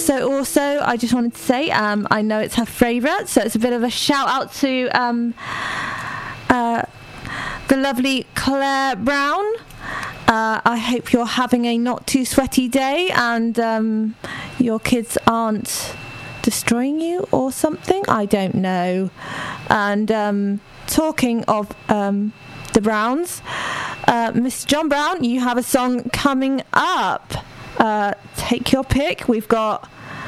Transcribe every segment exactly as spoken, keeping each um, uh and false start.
also, also, I just wanted to say, um, I know it's her favourite, so it's a bit of a shout out to um, uh, the lovely Claire Brown. Uh, I hope you're having a not too sweaty day and um, your kids aren't destroying you or something. I don't know. And um, talking of um, the Browns, uh, Mister John Brown, you have a song coming up. Uh, take your pick. We've got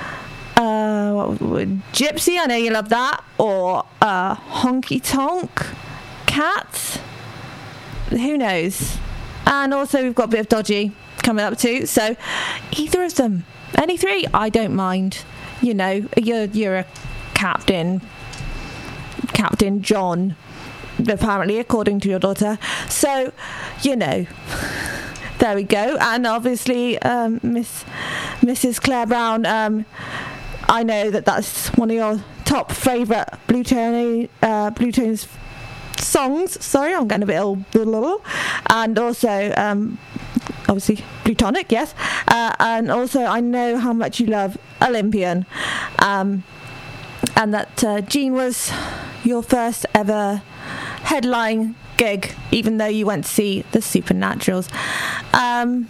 uh, Gypsy, I know you love that, or uh, Honky Tonk Cat. Who knows? And also we've got a bit of Dodgy coming up too. So either of them, any three, I don't mind. You know, you're you're a captain, Captain John, apparently, according to your daughter. So, you know, there we go. And obviously, um, Miss Missus Claire Brown, um, I know that that's one of your top favourite Blue Tone, uh, Blue Tones songs. Sorry, I'm getting a bit old. And also, um, obviously, Blutonic, yes. Uh, and also, I know how much you love Olympian. Um, and that uh, Jean was your first ever headline gig, even though you went to see the Supernaturals. Um,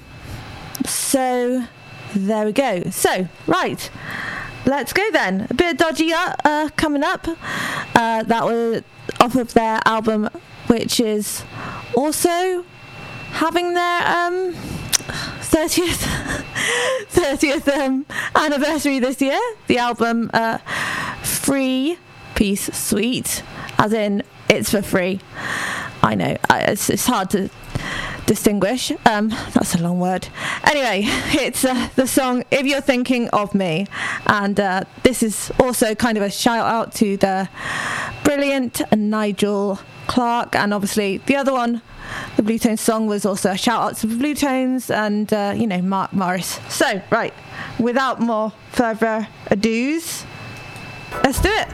so, there we go. So, right. Let's go then. A bit of Dodgy uh, uh, coming up. Uh, that was off of their album, which is also having their um, thirtieth thirtieth um, anniversary this year. The album uh, Free Peace Sweet, as in it's for free. I know, it's, it's hard to distinguish. Um, that's a long word. Anyway, it's uh, the song If You're Thinking of Me, and uh, this is also kind of a shout out to the brilliant Nigel Clark, and obviously the other one, the Blue Tones song, was also a shout out to the Blue Tones and uh, you know, Mark Morris. So right, without more further ados, let's do it.